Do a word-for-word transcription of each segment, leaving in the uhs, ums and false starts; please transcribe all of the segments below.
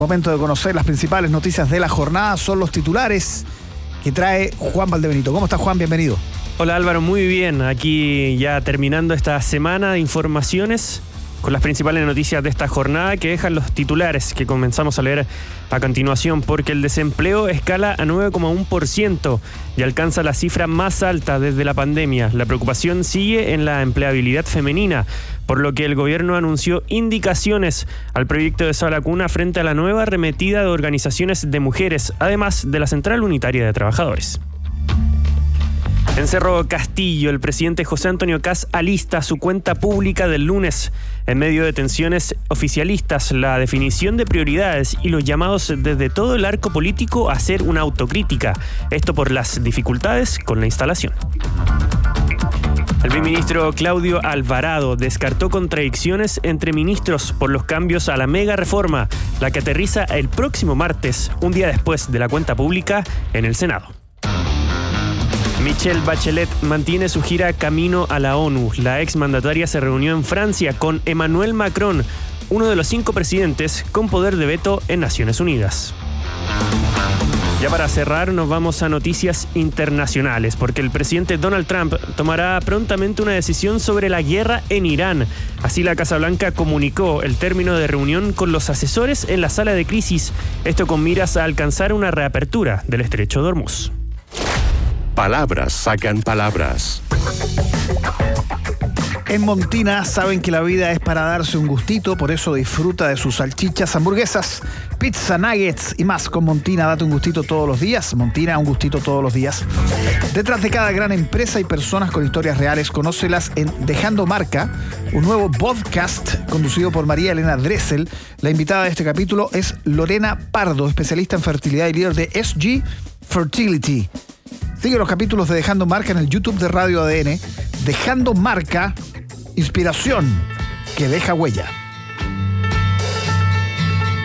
Momento de conocer las principales noticias de la jornada. Son los titulares que trae Juan Valdebenito. ¿Cómo estás, Juan? Bienvenido. Hola, Álvaro, muy bien. Aquí ya terminando esta semana de informaciones con las principales noticias de esta jornada que dejan los titulares que comenzamos a leer a continuación, porque el desempleo escala a nueve coma uno por ciento y alcanza la cifra más alta desde la pandemia. La preocupación sigue en la empleabilidad femenina, por lo que el gobierno anunció indicaciones al proyecto de Sala Cuna frente a la nueva arremetida de organizaciones de mujeres, además de la Central Unitaria de Trabajadores. En Cerro Castillo, el presidente José Antonio Kast alista su cuenta pública del lunes. En medio de tensiones oficialistas, la definición de prioridades y los llamados desde todo el arco político a hacer una autocrítica. Esto por las dificultades con la instalación. El viceministro Claudio Alvarado descartó contradicciones entre ministros por los cambios a la mega reforma, la que aterriza el próximo martes, un día después de la cuenta pública, en el Senado. Michelle Bachelet mantiene su gira camino a la ONU. La exmandataria se reunió en Francia con Emmanuel Macron, uno de los cinco presidentes con poder de veto en Naciones Unidas. Ya para cerrar, nos vamos a noticias internacionales, porque el presidente Donald Trump tomará prontamente una decisión sobre la guerra en Irán. Así, la Casa Blanca comunicó el término de reunión con los asesores en la sala de crisis, esto con miras a alcanzar una reapertura del estrecho de Hormuz. Palabras sacan palabras. En Montina saben que la vida es para darse un gustito, por eso disfruta de sus salchichas, hamburguesas, pizza, nuggets y más. Con Montina date un gustito todos los días. Montina, un gustito todos los días. Detrás de cada gran empresa hay personas con historias reales. Conócelas en Dejando Marca, un nuevo podcast conducido por María Elena Dressel. La invitada de este capítulo es Lorena Pardo, especialista en fertilidad y líder de S G Fertility. Sigue los capítulos de Dejando Marca en el YouTube de Radio A D N. Dejando Marca, inspiración que deja huella.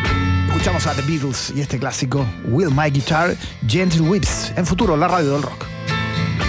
Escuchamos a The Beatles y este clásico Will My Guitar Gentle Whips. En Futuro, la radio del rock.